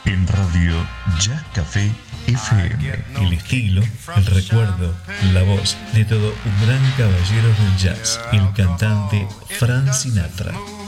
en Radio Jazz Café FM. El estilo, el recuerdo, la voz de todo un gran caballero del jazz, el cantante Frank Sinatra.